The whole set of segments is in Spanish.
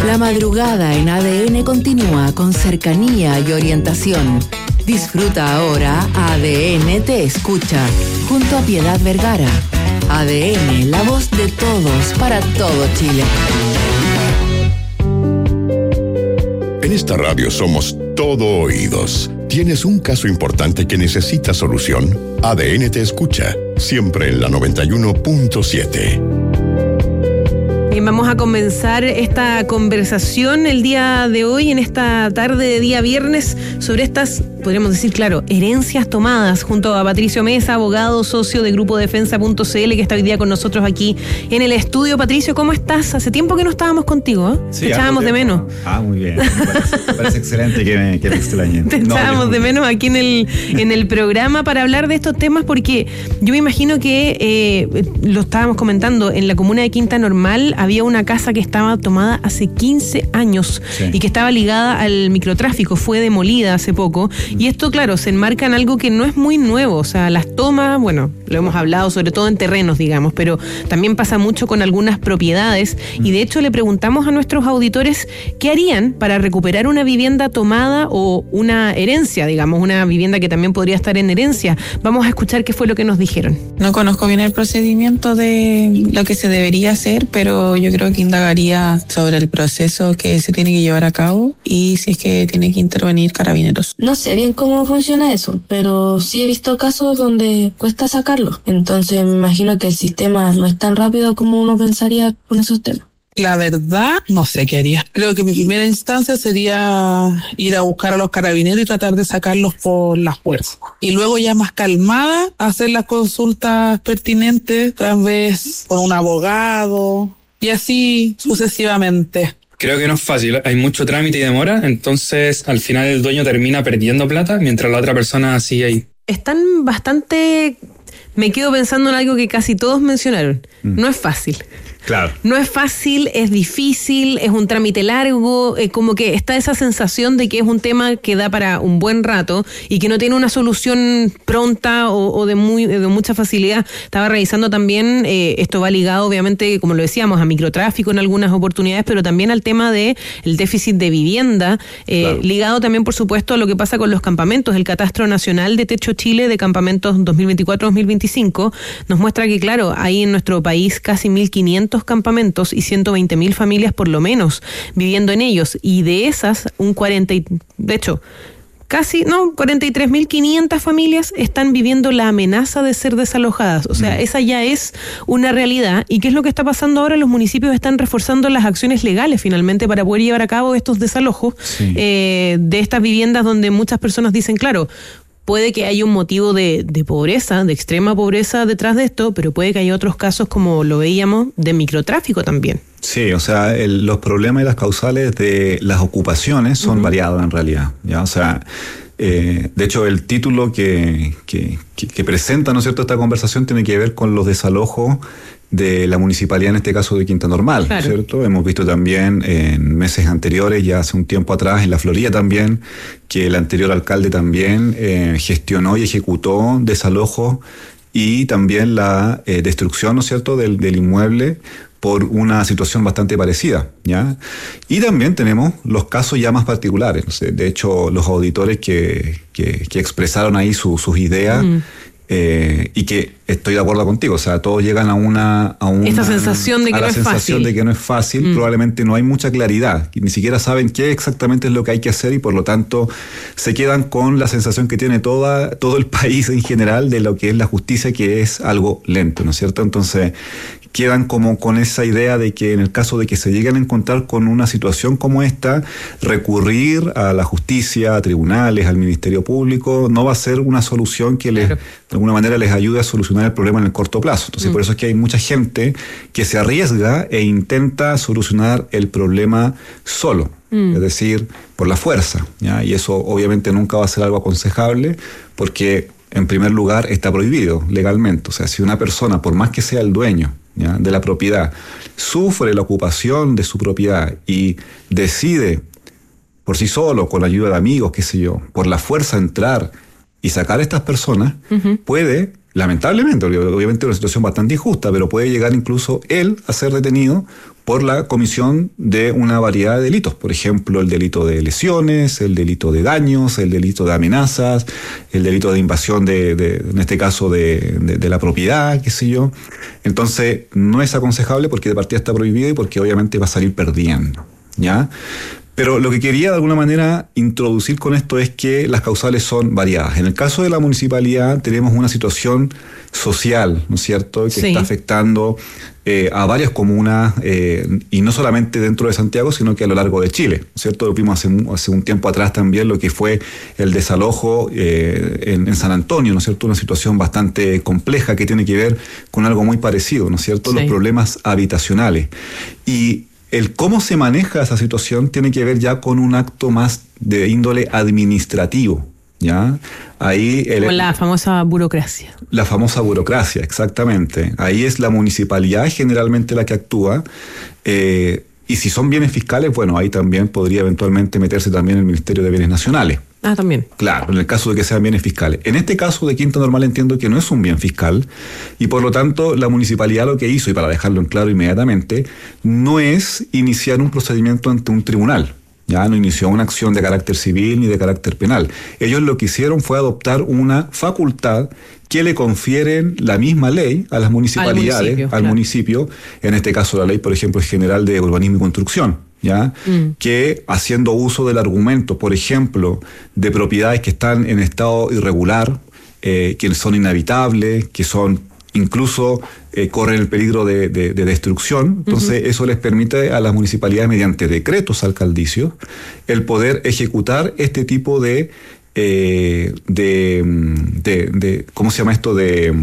La madrugada en ADN continúa con cercanía y orientación. Disfruta ahora ADN Te Escucha, junto a Piedad Vergara. ADN, la voz de todos para todo Chile. En esta radio somos todo oídos. ¿Tienes un caso importante que necesita solución? ADN Te Escucha, siempre en la 91.7. Bien, vamos a comenzar esta conversación el día de hoy, en esta tarde de día viernes, sobre estas, podríamos decir, claro, herencias tomadas, junto a Patricio Mesa, abogado, socio de Grupo Defensa.cl, que está hoy día con nosotros aquí en el estudio. Patricio, ¿cómo estás? Hace tiempo que no estábamos contigo, ¿eh? Sí, te echábamos de menos. Muy bien. Me parece excelente que me extrañen. Te echábamos de menos aquí en el programa para hablar de estos temas, porque yo me imagino que lo estábamos comentando, en la comuna de Quinta Normal había una casa que estaba tomada hace 15 años, sí, y que estaba ligada al microtráfico, fue demolida hace poco, y esto, claro, se enmarca en algo que no es muy nuevo, o sea, las tomas, bueno, lo hemos hablado sobre todo en terrenos, digamos, pero también pasa mucho con algunas propiedades, y de hecho le preguntamos a nuestros auditores qué harían para recuperar una vivienda tomada o una herencia, digamos, una vivienda que también podría estar en herencia. Vamos a escuchar qué fue lo que nos dijeron. No conozco bien el procedimiento de lo que se debería hacer, pero yo creo que indagaría sobre el proceso que se tiene que llevar a cabo y si es que tiene que intervenir Carabineros. No sé bien cómo funciona eso, pero sí he visto casos donde cuesta sacarlo. Entonces me imagino que el sistema no es tan rápido como uno pensaría con esos temas. La verdad, no sé qué haría. Creo que mi primera instancia sería ir a buscar a los carabineros y tratar de sacarlos por la fuerza. Y luego, ya más calmada, hacer las consultas pertinentes, tal vez con un abogado, y así sucesivamente. Creo que no es fácil, hay mucho trámite y demora, entonces al final el dueño termina perdiendo plata mientras la otra persona sigue ahí. Están bastante... Me quedo pensando en algo que casi todos mencionaron. No es fácil. Claro. No es fácil, es difícil, es un trámite largo, como que está esa sensación de que es un tema que da para un buen rato y que no tiene una solución pronta o de mucha facilidad. Estaba revisando también, esto va ligado obviamente, como lo decíamos, a microtráfico en algunas oportunidades, pero también al tema de el déficit de vivienda, claro, ligado también, por supuesto, a lo que pasa con los campamentos. El Catastro Nacional de Techo Chile de Campamentos 2024-2025 nos muestra que, claro, hay en nuestro país casi 1.500 campamentos y 120.000 familias por lo menos viviendo en ellos, y de esas casi 43.500 familias están viviendo la amenaza de ser desalojadas. O sea, esa ya es una realidad. ¿Y qué es lo que está pasando ahora? Los municipios están reforzando las acciones legales finalmente para poder llevar a cabo estos desalojos, sí, de estas viviendas donde muchas personas dicen, claro, puede que haya un motivo de pobreza, de extrema pobreza detrás de esto, pero puede que haya otros casos, como lo veíamos, de microtráfico también. Sí, o sea, los problemas y las causales de las ocupaciones son variados en realidad, ¿ya? O sea, de hecho, el título que presenta, ¿no es cierto?, esta conversación tiene que ver con los desalojos de la municipalidad, en este caso de Quinta Normal, claro, ¿cierto? Hemos visto también en meses anteriores, ya hace un tiempo atrás, en La Florida también, que el anterior alcalde también gestionó y ejecutó desalojos y también la destrucción, ¿no es cierto?, del inmueble por una situación bastante parecida, ¿ya? Y también tenemos los casos ya más particulares, no sé, de hecho, los auditores que expresaron ahí sus ideas, y que estoy de acuerdo contigo, o sea, todos llegan a esta sensación de que no es fácil. De que no es fácil, probablemente no hay mucha claridad, ni siquiera saben qué exactamente es lo que hay que hacer y por lo tanto se quedan con la sensación que tiene todo el país en general de lo que es la justicia, que es algo lento, ¿no es cierto? Entonces quedan como con esa idea de que en el caso de que se lleguen a encontrar con una situación como esta, recurrir a la justicia, a tribunales, al Ministerio Público, no va a ser una solución que de alguna manera les ayude a solucionar el problema en el corto plazo. Entonces, por eso es que hay mucha gente que se arriesga e intenta solucionar el problema solo, es decir, por la fuerza, ¿ya? Y eso obviamente nunca va a ser algo aconsejable, porque en primer lugar está prohibido legalmente. O sea, si una persona, por más que sea el dueño, ¿ya?, de la propiedad, sufre la ocupación de su propiedad y decide por sí solo, con la ayuda de amigos, qué sé yo, por la fuerza entrar y sacar a estas personas, puede Lamentablemente, obviamente es una situación bastante injusta, pero puede llegar incluso él a ser detenido por la comisión de una variedad de delitos. Por ejemplo, el delito de lesiones, el delito de daños, el delito de amenazas, el delito de invasión en este caso de la propiedad, qué sé yo. Entonces, no es aconsejable porque de partida está prohibido y porque obviamente va a salir perdiendo, ¿ya? Pero lo que quería de alguna manera introducir con esto es que las causales son variadas. En el caso de la municipalidad tenemos una situación social, ¿no es cierto?, que está afectando a varias comunas y no solamente dentro de Santiago, sino que a lo largo de Chile, ¿no es cierto? Lo vimos hace un tiempo atrás también lo que fue el desalojo en San Antonio, ¿no es cierto? Una situación bastante compleja que tiene que ver con algo muy parecido, ¿no es cierto? Sí. Los problemas habitacionales. Y el cómo se maneja esa situación tiene que ver ya con un acto más de índole administrativo, ¿ya? Ahí con la famosa burocracia. La famosa burocracia, exactamente. Ahí es la municipalidad generalmente la que actúa. Y si son bienes fiscales, bueno, ahí también podría eventualmente meterse también el Ministerio de Bienes Nacionales. Ah, también. Claro, en el caso de que sean bienes fiscales. En este caso de Quinta Normal entiendo que no es un bien fiscal y por lo tanto la municipalidad lo que hizo, y para dejarlo en claro inmediatamente, no es iniciar un procedimiento ante un tribunal. Ya no inició una acción de carácter civil ni de carácter penal. Ellos lo que hicieron fue adoptar una facultad que le confieren la misma ley a las municipalidades, al municipio, en este caso la ley, por ejemplo, general de urbanismo y construcción. ¿Ya? Que haciendo uso del argumento, por ejemplo, de propiedades que están en estado irregular, que son inhabitables, que son incluso corren el peligro de destrucción, entonces eso les permite a las municipalidades mediante decretos alcaldicios el poder ejecutar este tipo de ¿cómo se llama esto?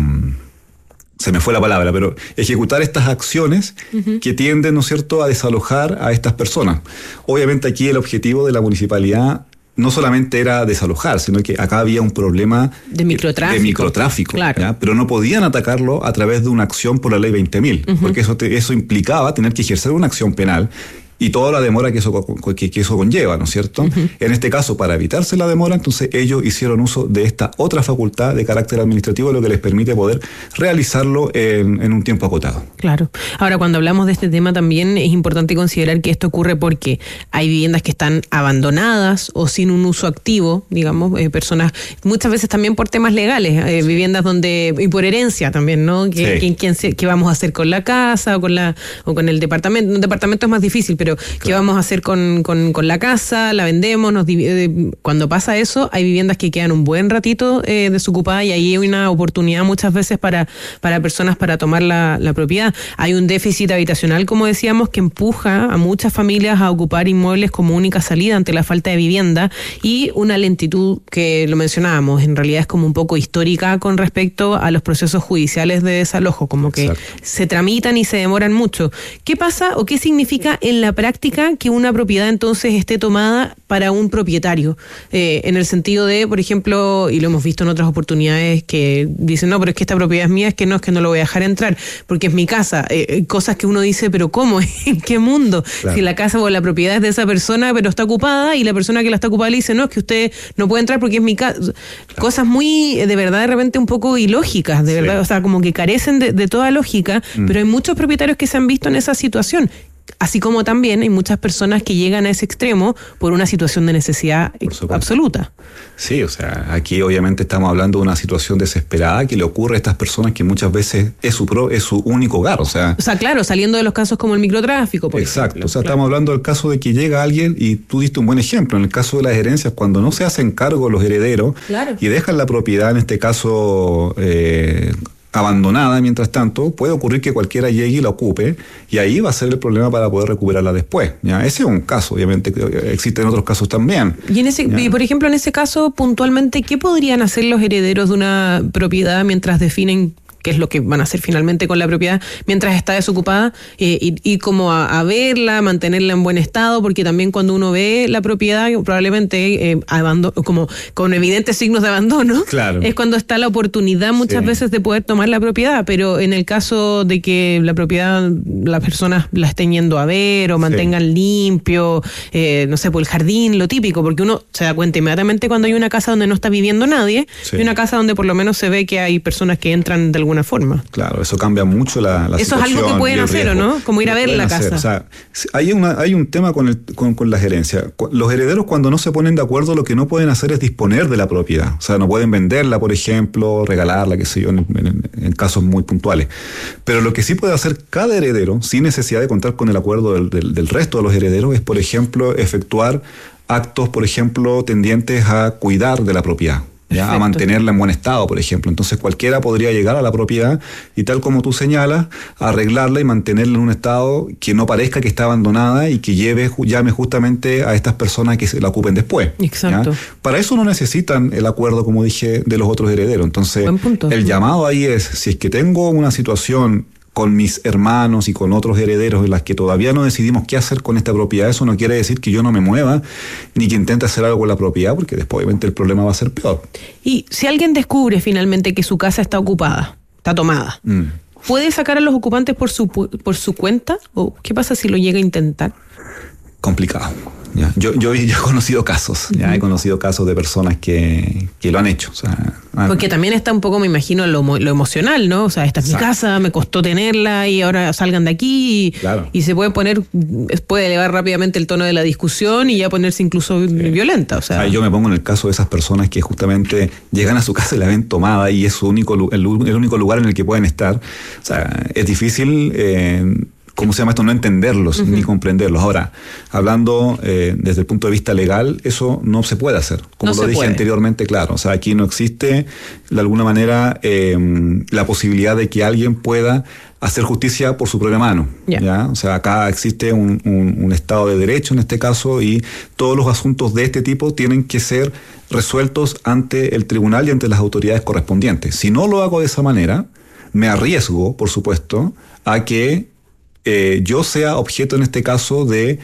Se me fue la palabra, pero ejecutar estas acciones que tienden, ¿no es cierto?, a desalojar a estas personas. Obviamente aquí el objetivo de la municipalidad no solamente era desalojar, sino que acá había un problema de microtráfico, claro. ¿Ya? Pero no podían atacarlo a través de una acción por la ley 20.000, porque eso implicaba tener que ejercer una acción penal y toda la demora que eso conlleva, ¿no es cierto? En este caso, para evitarse la demora, entonces ellos hicieron uso de esta otra facultad de carácter administrativo, lo que les permite poder realizarlo en un tiempo acotado. Claro. Ahora, cuando hablamos de este tema también es importante considerar que esto ocurre porque hay viviendas que están abandonadas o sin un uso activo, digamos, personas, muchas veces también por temas legales, viviendas donde, y por herencia también, ¿no? ¿Qué vamos a hacer con la casa o con el departamento? Un departamento es más difícil, pero ¿qué vamos a hacer con la casa? La vendemos, cuando pasa eso, hay viviendas que quedan un buen ratito desocupadas y ahí hay una oportunidad muchas veces para personas para tomar la propiedad. Hay un déficit habitacional, como decíamos, que empuja a muchas familias a ocupar inmuebles como única salida ante la falta de vivienda y una lentitud que lo mencionábamos, en realidad es como un poco histórica con respecto a los procesos judiciales de desalojo, como que se tramitan y se demoran mucho. ¿Qué pasa o qué significa en la práctica que una propiedad entonces esté tomada para un propietario? En el sentido de, por ejemplo, y lo hemos visto en otras oportunidades que dicen, no, pero es que esta propiedad es mía, es que no lo voy a dejar entrar, porque es mi casa. Cosas que uno dice, pero ¿cómo? ¿En qué mundo? Claro. Si la casa o la propiedad es de esa persona, pero está ocupada, y la persona que la está ocupada le dice, no, es que usted no puede entrar porque es mi casa. Claro. Cosas muy, de verdad, de repente un poco ilógicas, de verdad, o sea, como que carecen de toda lógica, pero hay muchos propietarios que se han visto en esa situación. Así como también hay muchas personas que llegan a ese extremo por una situación de necesidad absoluta. Sí, o sea, aquí obviamente estamos hablando de una situación desesperada que le ocurre a estas personas que muchas veces es su único hogar, o sea, claro, saliendo de los casos como el microtráfico, por ejemplo. O sea, estamos hablando del caso de que llega alguien, y tú diste un buen ejemplo, en el caso de las herencias, cuando no se hacen cargo los herederos y dejan la propiedad, en este caso abandonada, mientras tanto, puede ocurrir que cualquiera llegue y la ocupe, y ahí va a ser el problema para poder recuperarla después. ¿Ya? Ese es un caso, obviamente, existen otros casos también. Y por ejemplo, en ese caso, puntualmente, ¿qué podrían hacer los herederos de una propiedad mientras definen que es lo que van a hacer finalmente con la propiedad mientras está desocupada, y como a verla, mantenerla en buen estado, porque también cuando uno ve la propiedad probablemente como con evidentes signos de abandono, claro, es cuando está la oportunidad muchas veces de poder tomar la propiedad, pero en el caso de que la propiedad las personas la estén yendo a ver o mantengan limpio, no sé, por el jardín, lo típico, porque uno se da cuenta inmediatamente cuando hay una casa donde no está viviendo nadie y una casa donde por lo menos se ve que hay personas que entran de alguna forma. Claro, eso cambia mucho la eso situación. Es algo que pueden hacer, ¿o no? Como ir a ver la casa. O sea, hay un tema con la gerencia. Los herederos, cuando no se ponen de acuerdo, lo que no pueden hacer es disponer de la propiedad. O sea, no pueden venderla, por ejemplo, regalarla, qué sé yo, en casos muy puntuales. Pero lo que sí puede hacer cada heredero, sin necesidad de contar con el acuerdo del resto de los herederos, es, por ejemplo, efectuar actos, por ejemplo, tendientes a cuidar de la propiedad, ¿ya? A mantenerla en buen estado, por ejemplo. Entonces cualquiera podría llegar a la propiedad y, tal como tú señalas, arreglarla y mantenerla en un estado que no parezca que está abandonada y que llame justamente a estas personas que se la ocupen después. Exacto. ¿Ya? Para eso no necesitan el acuerdo, como dije, de los otros herederos. Entonces, el llamado ahí es, si es que tengo una situación con mis hermanos y con otros herederos en las que todavía no decidimos qué hacer con esta propiedad, eso no quiere decir que yo no me mueva ni que intente hacer algo con la propiedad, porque después obviamente el problema va a ser peor. Y si alguien descubre finalmente que su casa está ocupada, está tomada, ¿puede sacar a los ocupantes por su cuenta? ¿O qué pasa si lo llega a intentar? Complicado. Ya. Yo he conocido casos, he conocido casos de personas que lo han hecho. O sea, porque también está un poco, me imagino, lo emocional, ¿no? O sea, esta es mi casa, me costó tenerla y ahora salgan de aquí y se puede elevar rápidamente el tono de la discusión y ya ponerse incluso violenta. O sea, yo me pongo en el caso de esas personas que justamente llegan a su casa y la ven tomada y es el único lugar en el que pueden estar. O sea, es difícil ¿cómo se llama esto? No entenderlos ni comprenderlos. Ahora, hablando desde el punto de vista legal, eso no se puede hacer. Como lo dije anteriormente, claro. O sea, aquí no existe, de alguna manera, la posibilidad de que alguien pueda hacer justicia por su propia mano. ¿Ya? O sea, acá existe un Estado de Derecho en este caso y todos los asuntos de este tipo tienen que ser resueltos ante el tribunal y ante las autoridades correspondientes. Si no lo hago de esa manera, me arriesgo, por supuesto, a que yo sea objeto en este caso de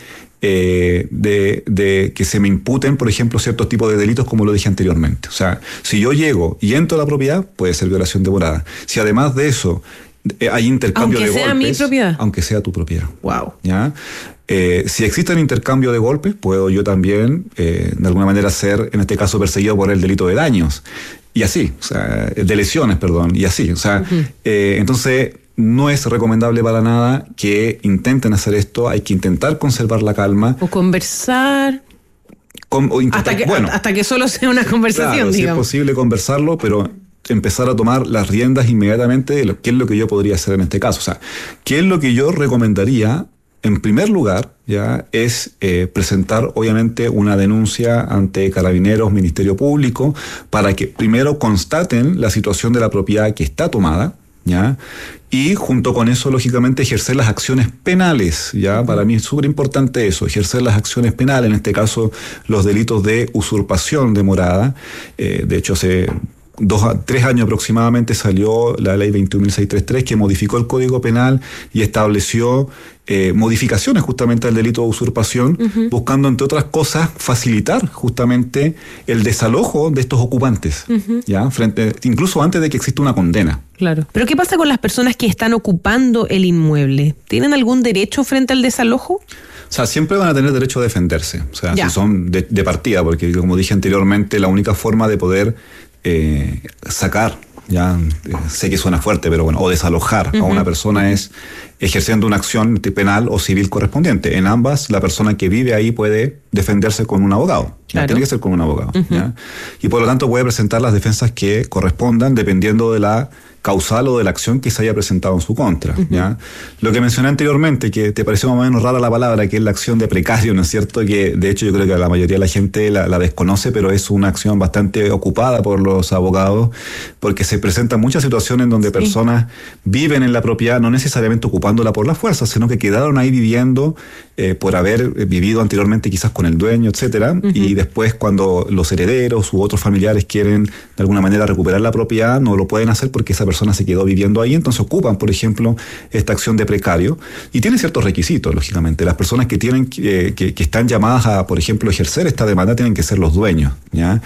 que se me imputen, por ejemplo, ciertos tipos de delitos, como lo dije anteriormente. O sea, si yo llego y entro a la propiedad, puede ser violación de morada. Si además de eso hay intercambio de golpes, aunque sea mi propiedad, aunque sea tu propiedad. Wow. ¿Ya? Si existe un intercambio de golpes, puedo yo también, de alguna manera, ser, en este caso, perseguido por el delito de daños. Y así, o sea, de lesiones, perdón, y así. O sea, entonces, no es recomendable para nada que intenten hacer esto. Hay que intentar conservar la calma. O conversar. Hasta que solo sea una conversación, claro, digamos. Si es posible conversarlo, pero empezar a tomar las riendas inmediatamente de qué es lo que yo podría hacer en este caso. O sea, qué es lo que yo recomendaría, en primer lugar, ya es presentar, obviamente, una denuncia ante Carabineros, Ministerio Público, para que primero constaten la situación de la propiedad que está tomada, ¿ya? Y junto con eso, lógicamente, ejercer las acciones penales, ¿ya? Para mí es súper importante eso, ejercer las acciones penales, en este caso, los delitos de usurpación de morada. De hecho, hace 3 años aproximadamente salió la ley 21.633 que modificó el Código Penal y estableció modificaciones justamente al delito de usurpación, buscando, entre otras cosas, facilitar justamente el desalojo de estos ocupantes, ¿ya? Incluso antes de que exista una condena. Claro. Pero ¿qué pasa con las personas que están ocupando el inmueble? ¿Tienen algún derecho frente al desalojo? O sea, siempre van a tener derecho a defenderse, o sea, si son de partida, porque como dije anteriormente, la única forma de poder sacar, ya sé que suena fuerte, pero bueno, o desalojar a una persona es ejerciendo una acción penal o civil correspondiente. En ambas, la persona que vive ahí puede defenderse con un abogado. Claro. Tiene que ser con un abogado. ¿Ya? Y por lo tanto puede presentar las defensas que correspondan dependiendo de la causal o de la acción que se haya presentado en su contra. ¿Ya? Lo que mencioné anteriormente, que te pareció más o menos rara la palabra, que es la acción de precario, ¿no es cierto? Que de hecho yo creo que la mayoría de la gente la desconoce, pero es una acción bastante ocupada por los abogados, porque se presentan muchas situaciones en donde personas viven en la propiedad, no necesariamente ocupándola por la fuerza, sino que quedaron ahí viviendo por haber vivido anteriormente quizás con el dueño, etcétera, y después cuando los herederos u otros familiares quieren de alguna manera recuperar la propiedad, no lo pueden hacer porque esa persona se quedó viviendo ahí, entonces ocupan, por ejemplo, esta acción de precario, y tiene ciertos requisitos, lógicamente. Las personas que tienen que están llamadas a, por ejemplo, ejercer esta demanda tienen que ser los dueños, ¿ya?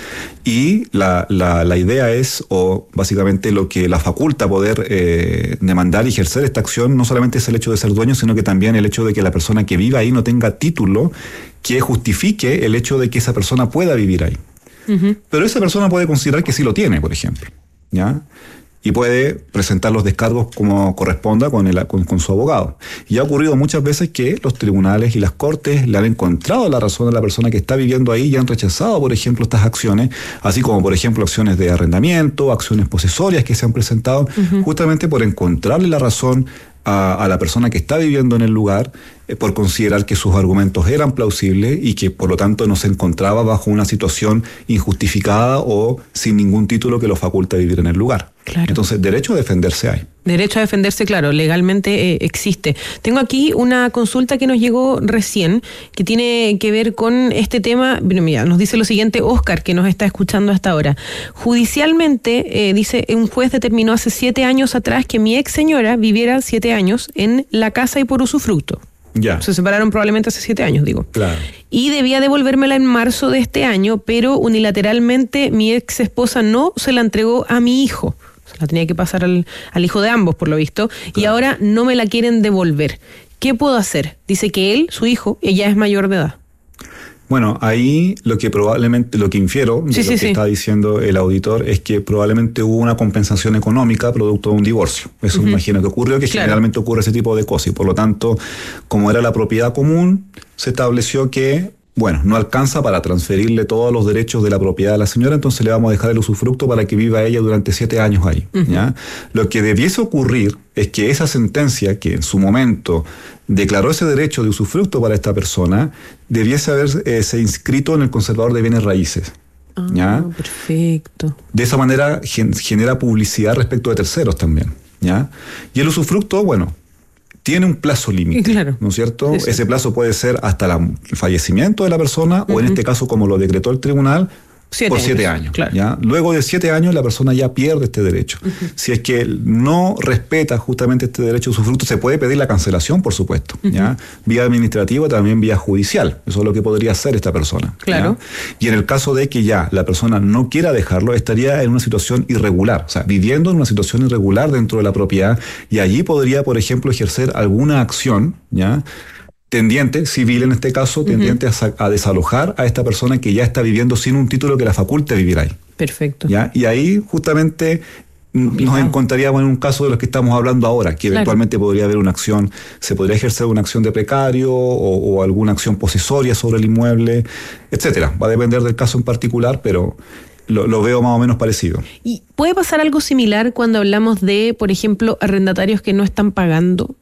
Y la idea es, o básicamente lo que la faculta poder demandar y ejercer esta acción, no solamente es el hecho de ser dueño, sino que también el hecho de que la persona que viva ahí no tenga título que justifique el hecho de que esa persona pueda vivir ahí. Pero esa persona puede considerar que sí lo tiene, por ejemplo, ¿ya? Y puede presentar los descargos como corresponda con su abogado. Y ha ocurrido muchas veces que los tribunales y las cortes le han encontrado la razón a la persona que está viviendo ahí y han rechazado, por ejemplo, estas acciones, así como, por ejemplo, acciones de arrendamiento, acciones posesorias que se han presentado, justamente por encontrarle la razón a la persona que está viviendo en el lugar, por considerar que sus argumentos eran plausibles y que por lo tanto no se encontraba bajo una situación injustificada o sin ningún título que lo faculte a vivir en el lugar. Claro. Entonces, derecho a defenderse hay. Derecho a defenderse, claro, legalmente existe. Tengo aquí una consulta que nos llegó recién, que tiene que ver con este tema. Bueno, mira, nos dice lo siguiente Oscar, que nos está escuchando hasta ahora. Judicialmente, dice, un juez determinó hace 7 años atrás que mi ex señora viviera 7 años en la casa y por usufructo. Ya. Se separaron probablemente hace 7 años, digo. Claro. Y debía devolvérmela en marzo de este año, pero unilateralmente mi ex esposa no se la entregó a mi hijo. Se la tenía que pasar al hijo de ambos, por lo visto. Claro. Y ahora no me la quieren devolver. ¿Qué puedo hacer? Dice que él, su hijo, ella es mayor de edad. Bueno, ahí lo que infiero de lo que está diciendo el auditor es que probablemente hubo una compensación económica producto de un divorcio. Eso me imagino que ocurrió, que generalmente ocurre ese tipo de cosas. Y por lo tanto, como era la propiedad común, se estableció que, bueno, no alcanza para transferirle todos los derechos de la propiedad a la señora, entonces le vamos a dejar el usufructo para que viva ella durante 7 años ahí. ¿Ya? Lo que debiese ocurrir es que esa sentencia que en su momento declaró ese derecho de usufructo para esta persona debiese haberse inscrito en el conservador de bienes raíces. ¿Ya? Perfecto. De esa manera genera publicidad respecto de terceros también. ¿Ya? Y el usufructo, bueno, tiene un plazo límite, claro, ¿no es cierto? Sí. Ese plazo puede ser hasta el fallecimiento de la persona o en este caso, como lo decretó el tribunal, por 7 años. Claro. ¿Ya? Luego de 7 años la persona ya pierde este derecho. Si es que no respeta justamente este derecho de usufructo, se puede pedir la cancelación, por supuesto. ¿Ya? Vía administrativa, también vía judicial. Eso es lo que podría hacer esta persona. Claro. ¿Ya? Y en el caso de que ya la persona no quiera dejarlo, estaría en una situación irregular. O sea, viviendo en una situación irregular dentro de la propiedad, y allí podría, por ejemplo, ejercer alguna acción, ¿ya?, tendiente, civil en este caso, tendiente a desalojar a esta persona que ya está viviendo sin un título que la faculte a vivir ahí. Perfecto. ¿Ya? Y ahí justamente nos encontraríamos en un caso de los que estamos hablando ahora, que eventualmente podría haber una acción, se podría ejercer una acción de precario o alguna acción posesoria sobre el inmueble, etcétera. Va a depender del caso en particular, pero lo veo más o menos parecido. ¿Y puede pasar algo similar cuando hablamos de, por ejemplo, arrendatarios que no están pagando?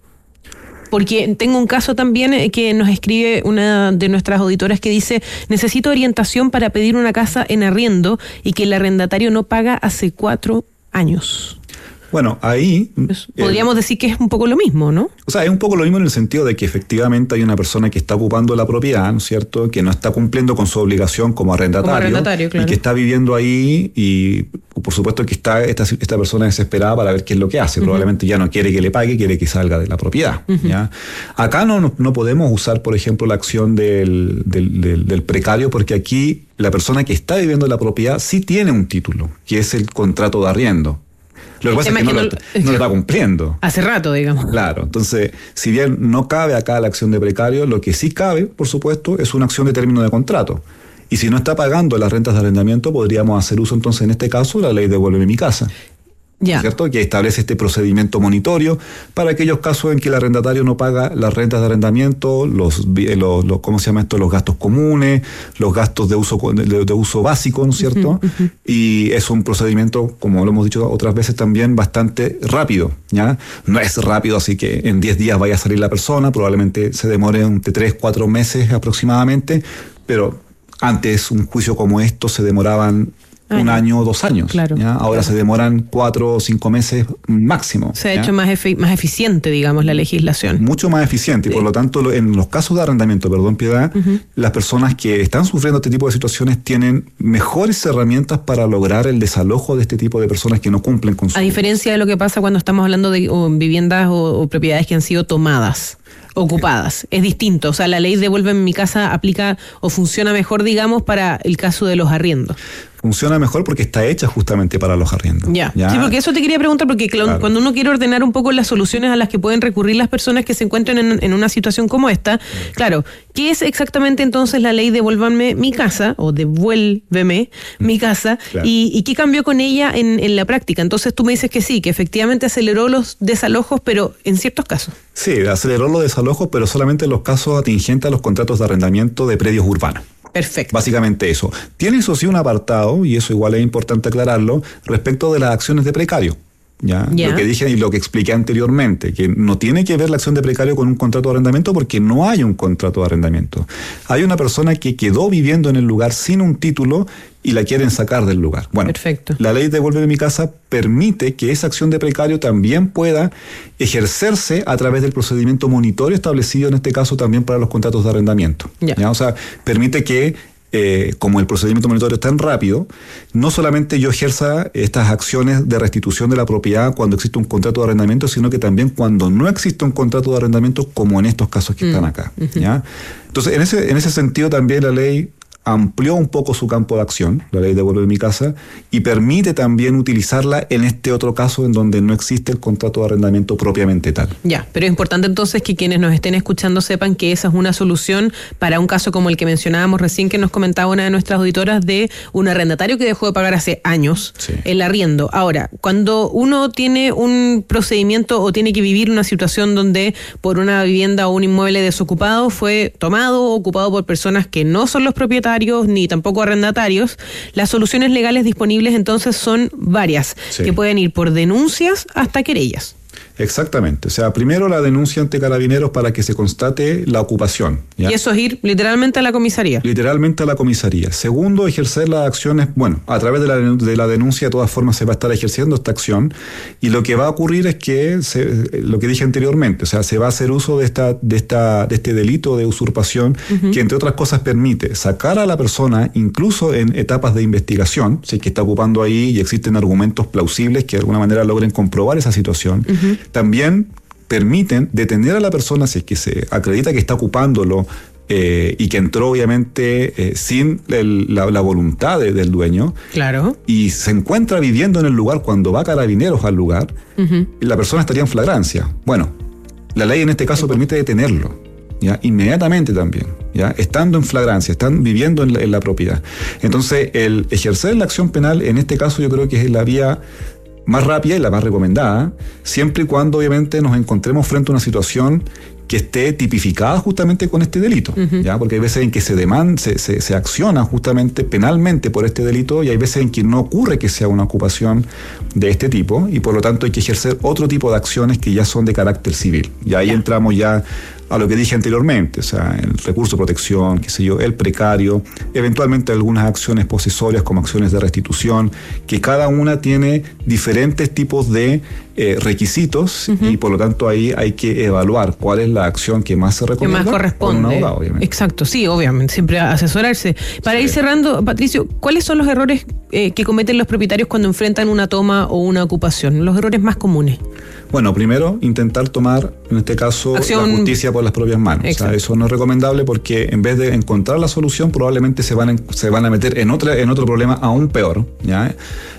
Porque tengo un caso también que nos escribe una de nuestras auditoras que dice: necesito orientación para pedir una casa en arriendo y que el arrendatario no paga hace 4 años. Bueno, ahí podríamos decir que es un poco lo mismo, ¿no? O sea, es un poco lo mismo en el sentido de que efectivamente hay una persona que está ocupando la propiedad, ¿no es cierto?, que no está cumpliendo con su obligación como arrendatario, claro, y que está viviendo ahí, y por supuesto que está esta persona desesperada para ver qué es lo que hace. Probablemente ya no quiere que le pague, quiere que salga de la propiedad. ¿Ya? Acá no podemos usar, por ejemplo, la acción del precario, porque aquí la persona que está viviendo en la propiedad sí tiene un título, que es el contrato de arriendo. Lo que pasa es que no lo está cumpliendo. Hace rato, digamos. Claro, entonces, si bien no cabe acá la acción de precario, lo que sí cabe, por supuesto, es una acción de término de contrato. Y si no está pagando las rentas de arrendamiento, podríamos hacer uso entonces, en este caso, la ley Devuélveme mi casa. Ya. ¿Cierto? Que establece este procedimiento monitorio para aquellos casos en que el arrendatario no paga las rentas de arrendamiento, ¿cómo se llama esto? Los gastos comunes, los gastos de uso básico, ¿no es cierto? Y es un procedimiento, como lo hemos dicho otras veces también, bastante rápido, ¿ya? No es rápido, así que en 10 días vaya a salir la persona, probablemente se demore entre 3-4 meses aproximadamente, pero antes un juicio como esto se demoraban un año o 2 años. Claro, ¿ya? Ahora se demoran 4 o 5 meses máximo. Se ha ¿ya? hecho más eficiente, digamos, la legislación. Mucho más eficiente, y por lo tanto, en los casos de arrendamiento, Piedad, las personas que están sufriendo este tipo de situaciones tienen mejores herramientas para lograr el desalojo de este tipo de personas que no cumplen con su... A diferencia de lo que pasa cuando estamos hablando de viviendas o propiedades que han sido tomadas, ocupadas. Es distinto. O sea, la ley Devuélveme mi casa aplica o funciona mejor, digamos, para el caso de los arriendos. Funciona mejor porque está hecha justamente para los arriendos. Ya. Sí, porque eso te quería preguntar, porque claro, cuando uno quiere ordenar un poco las soluciones a las que pueden recurrir las personas que se encuentran en una situación como esta, claro, ¿qué es exactamente entonces la ley Devuélveme mi casa o Devuélveme mi casa? Claro. ¿Y qué cambió con ella en la práctica? Entonces tú me dices que sí, que efectivamente aceleró los desalojos, pero en ciertos casos. Sí, aceleró los desalojos, pero solamente en los casos atingentes a los contratos de arrendamiento de predios urbanos. Perfecto. Básicamente eso. Tiene eso sí un apartado, y eso igual es importante aclararlo, respecto de las acciones de precario. ¿Ya? Lo que dije y lo que expliqué anteriormente, que no tiene que ver la acción de precario con un contrato de arrendamiento porque no hay un contrato de arrendamiento. Hay una persona que quedó viviendo en el lugar sin un título y la quieren sacar del lugar. Bueno, perfecto. La ley Devuélveme mi casa permite que esa acción de precario también pueda ejercerse a través del procedimiento monitorio establecido en este caso también para los contratos de arrendamiento. ¿Ya? O sea, permite que como el procedimiento monitorio es tan rápido, no solamente yo ejerza estas acciones de restitución de la propiedad cuando existe un contrato de arrendamiento, sino que también cuando no existe un contrato de arrendamiento, como en estos casos que están acá. ¿Ya? Entonces, en ese sentido también la ley amplió un poco su campo de acción, la ley Devuélveme mi casa, y permite también utilizarla en este otro caso en donde no existe el contrato de arrendamiento propiamente tal. Ya, pero es importante entonces que quienes nos estén escuchando sepan que esa es una solución para un caso como el que mencionábamos recién, que nos comentaba una de nuestras auditoras de un arrendatario que dejó de pagar hace años el arriendo. Ahora, cuando uno tiene un procedimiento o tiene que vivir una situación donde por una vivienda o un inmueble desocupado fue tomado o ocupado por personas que no son los propietarios ni tampoco arrendatarios, las soluciones legales disponibles entonces son varias, que pueden ir por denuncias hasta querellas. Exactamente. O sea, primero la denuncia ante Carabineros para que se constate la ocupación. ¿Ya? Y eso es ir literalmente a la comisaría. Literalmente a la comisaría. Segundo, ejercer las acciones, bueno, a través de la denuncia de todas formas se va a estar ejerciendo esta acción, y lo que va a ocurrir es que, lo que dije anteriormente, o sea, se va a hacer uso de este delito de usurpación, que entre otras cosas permite sacar a la persona, incluso en etapas de investigación, si es que está ocupando ahí y existen argumentos plausibles que de alguna manera logren comprobar esa situación. También permiten detener a la persona si es que se acredita que está ocupándolo y que entró obviamente sin la voluntad del dueño. Claro. Y se encuentra viviendo en el lugar cuando va Carabineros al lugar, la persona estaría en flagrancia. Bueno, la ley en este caso permite detenerlo, ¿ya? Inmediatamente también, ¿ya? Estando en flagrancia, están viviendo en la propiedad. Entonces, el ejercer la acción penal en este caso yo creo que es la vía más rápida y la más recomendada, siempre y cuando obviamente nos encontremos frente a una situación que esté tipificada justamente con este delito, ¿ya? Porque hay veces en que se acciona justamente penalmente por este delito, y hay veces en que no ocurre que sea una ocupación de este tipo, y por lo tanto hay que ejercer otro tipo de acciones que ya son de carácter civil. Y ahí entramos ya a lo que dije anteriormente, o sea, el recurso de protección, qué sé yo, el precario, eventualmente algunas acciones posesorias como acciones de restitución, que cada una tiene diferentes tipos de requisitos, y por lo tanto ahí hay que evaluar cuál es la acción que más se recomienda. Que más corresponde. Con un abogado, obviamente. Exacto, sí, obviamente, siempre asesorarse. Para ir cerrando, Patricio, ¿cuáles son los errores que cometen los propietarios cuando enfrentan una toma o una ocupación? Los errores más comunes. Bueno, primero, intentar tomar, en este caso, la justicia por las propias manos. O sea, eso no es recomendable porque en vez de encontrar la solución, probablemente se van a meter en otro problema aún peor, ¿ya?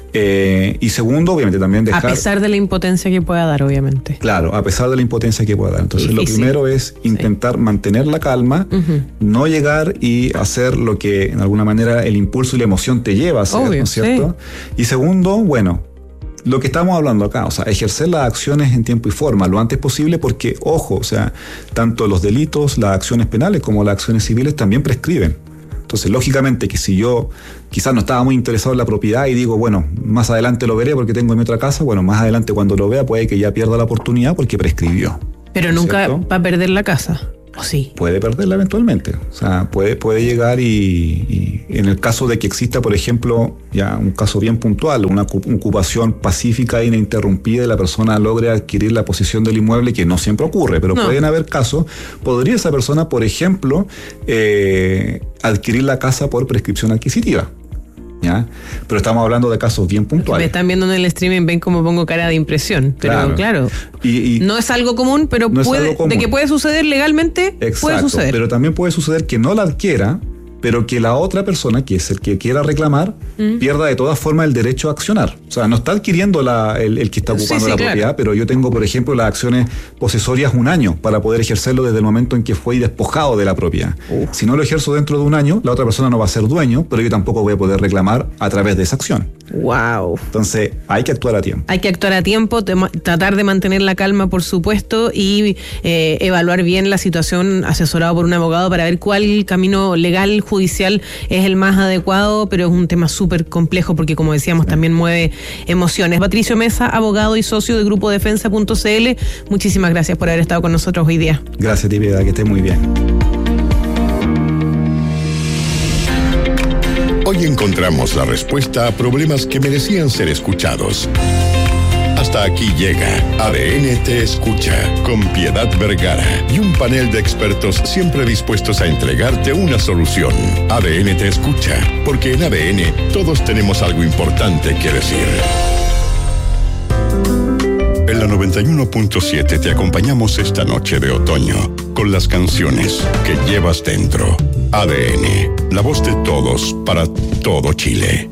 Y segundo, obviamente, también dejar... A pesar de la impotencia que pueda dar, obviamente. Claro, a pesar de la impotencia que pueda dar. Entonces, lo primero es intentar mantener la calma, no llegar y hacer lo que, en alguna manera, el impulso y la emoción te lleva a hacer, ¿no es cierto? Y segundo, bueno, lo que estamos hablando acá, o sea, ejercer las acciones en tiempo y forma, lo antes posible, porque, ojo, o sea, tanto los delitos, las acciones penales como las acciones civiles también prescriben. Entonces, lógicamente que si yo quizás no estaba muy interesado en la propiedad y digo, bueno, más adelante lo veré porque tengo mi otra casa, bueno, más adelante cuando lo vea puede que ya pierda la oportunidad porque prescribió. Pero nunca va a perder la casa. Sí. Puede perderla eventualmente. O sea, puede llegar y en el caso de que exista, por ejemplo, ya un caso bien puntual, una ocupación pacífica e ininterrumpida y la persona logre adquirir la posesión del inmueble, que no siempre ocurre, pero pueden haber casos, podría esa persona, por ejemplo, adquirir la casa por prescripción adquisitiva. ¿Ya? Pero estamos hablando de casos bien puntuales. Me están viendo en el streaming, ven cómo pongo cara de impresión. Pero claro, y no es algo común, pero no de que puede suceder legalmente. Exacto, puede suceder. Pero también puede suceder que no la adquiera, pero que la otra persona, que es el que quiera reclamar, pierda de todas formas el derecho a accionar. O sea, no está adquiriendo el que está ocupando la propiedad, pero yo tengo, por ejemplo, las acciones posesorias 1 año para poder ejercerlo desde el momento en que fue despojado de la propiedad. Si no lo ejerzo dentro de 1 año, la otra persona no va a ser dueño, pero yo tampoco voy a poder reclamar a través de esa acción. Wow. Entonces, hay que actuar a tiempo. Hay que actuar a tiempo, tratar de mantener la calma, por supuesto, y evaluar bien la situación asesorado por un abogado para ver cuál camino legal, judicial es el más adecuado, pero es un tema súper complejo porque, como decíamos, también mueve emociones. Patricio Mesa, abogado y socio de Grupo Defensa.cl, muchísimas gracias por haber estado con nosotros hoy día. Gracias, Piedad, que esté muy bien. Hoy encontramos la respuesta a problemas que merecían ser escuchados. Hasta aquí llega ADN Te Escucha, con Piedad Vergara y un panel de expertos siempre dispuestos a entregarte una solución. ADN Te Escucha, porque en ADN todos tenemos algo importante que decir. En la 91.7 te acompañamos esta noche de otoño con las canciones que llevas dentro. ADN, la voz de todos para todo Chile.